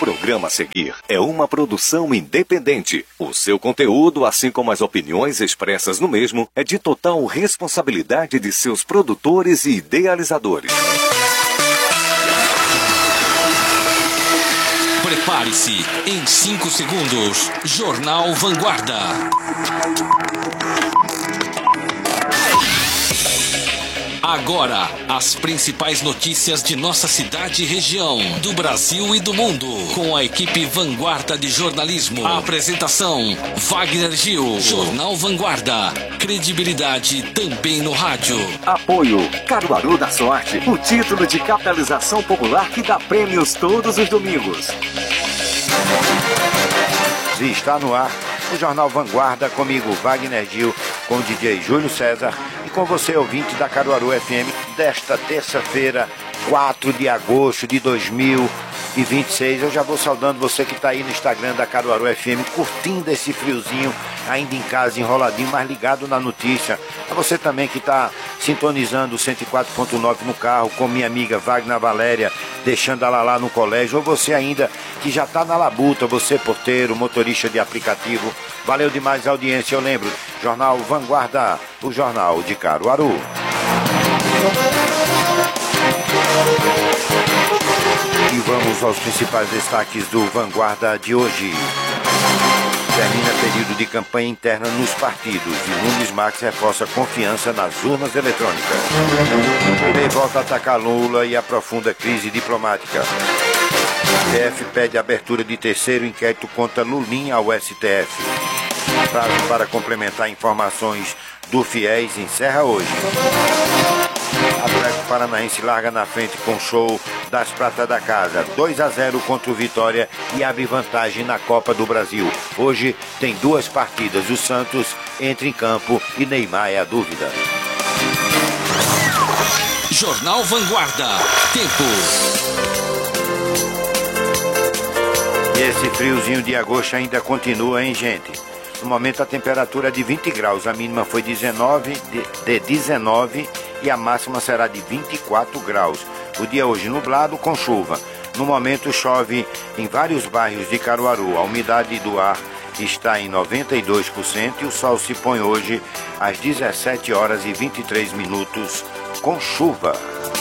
programa a seguir é uma produção independente. O seu conteúdo, assim como as opiniões expressas no mesmo, é de total responsabilidade de seus produtores e idealizadores. Prepare-se, em 5 segundos, Jornal Vanguarda. Agora, as principais notícias de nossa cidade e região, do Brasil e do mundo, com a equipe Vanguarda de Jornalismo. A apresentação, Wagner Gil. Jornal Vanguarda, credibilidade também no rádio. Apoio, Caruaru da Sorte, o título de capitalização popular que dá prêmios todos os domingos. E está no ar o Jornal Vanguarda, comigo, Wagner Gil, com o DJ Júlio César e com você, ouvinte da Caruaru FM, desta terça-feira, 4 de agosto de 2026. Eu já vou saudando você que está aí no Instagram da Caruaru FM, curtindo esse friozinho, ainda em casa, enroladinho, mas ligado na notícia. A você também que está sintonizando o 104.9 no carro, com minha amiga Wagner Valéria, deixando ela lá no colégio, ou você ainda que já está na labuta, você porteiro, motorista de aplicativo. Valeu demais a audiência, eu lembro, Jornal Vanguarda, o jornal de Caruaru. E vamos aos principais destaques do Vanguarda de hoje. Termina período de campanha interna nos partidos e Nunes Marques reforça confiança nas urnas eletrônicas. Ele volta a atacar Lula e aprofunda crise diplomática. PF pede abertura de terceiro inquérito contra Lulinha ao STF. Prazo para complementar informações do FIES encerra hoje. Atlético Paranaense larga na frente com show das pratas da casa, 2-0 contra o Vitória e abre vantagem na Copa do Brasil. Hoje tem 2 partidas, o Santos entra em campo e Neymar é a dúvida. Jornal Vanguarda, tempo. E esse friozinho de agosto ainda continua, hein, gente? No momento a temperatura é de 20 graus, a mínima foi 19 e a máxima será de 24 graus. O dia hoje nublado com chuva. No momento chove em vários bairros de Caruaru. A umidade do ar está em 92% e o sol se põe hoje às 17 horas e 23 minutos com chuva.